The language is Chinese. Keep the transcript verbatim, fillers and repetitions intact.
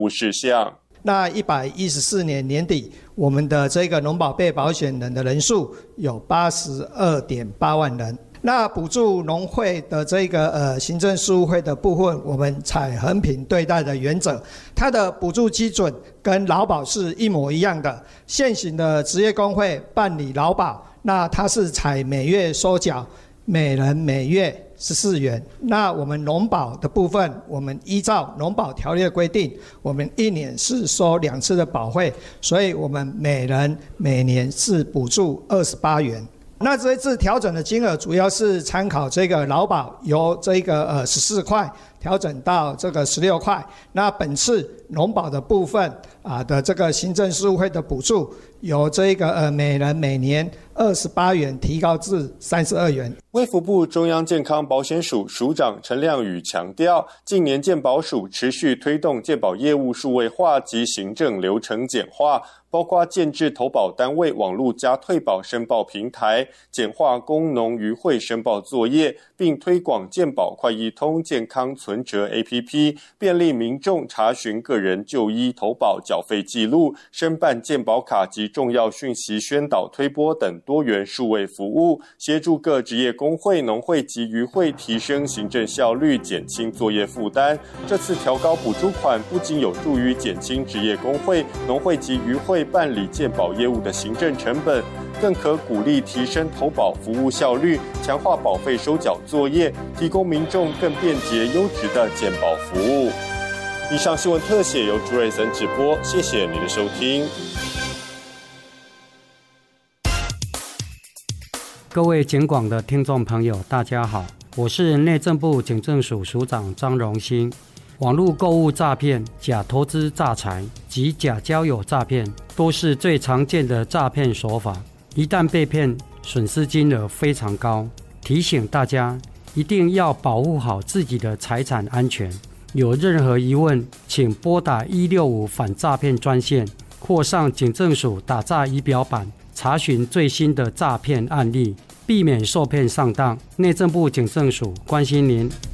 务事项。 那一百一十四年年底，我们的这个农保被保险人的人数有八十二点八万人。那补助农会的这个呃行政事务会的部分，我们采衡平对待的原则，它的补助基准跟劳保是一模一样的。现行的职业工会办理劳保，那它是采每月收缴，每人每月十四元。那我们农保的部分，我们依照农保条例的规定，我们一年是收两次的保费，所以我们每人每年是补助二十八元。那这一次调整的金额主要是参考这个劳保由这个呃十四块调整到这个十六块。那本次农保的部分啊的这个行政事务会的补助，由这个呃每人每年二十八元提高至三十二元。 卫福部中央健康保险署署长陈亮宇强调，近年健保署持续推动健保业务数位化及行政流程简化，包括建制投保单位网络加退保申报平台，简化工农渔会申报作业，并推广健保快易通健康存折 A P P， 便利民众查询个人就医投保缴费记录、申办健保卡及重要讯息宣导推播等多元数位服务，协助各职业工会、农会及渔会提升行政效率，减轻作业负担。这次调高补助款不仅有助于减轻职业工会、农会及渔会办理健保业务的行政成本，更可鼓励提升投保服务效率，强化保费收缴作业，提供民众更便捷优质的健保服务。以上新闻特写由朱瑞森直播，谢谢您的收听。 各位警广的听众朋友，大家好，我是内政部警政署署长张荣兴。网络购物诈骗、假投资诈财及假交友诈骗都是最常见的诈骗手法，一旦被骗，损失金额非常高。提醒大家一定要保护好自己的财产安全。有任何疑问，请拨打一六五反诈骗专线，或上警政署打诈仪表板查询最新的诈骗案例，避免受骗上当。内政部警政署关心您。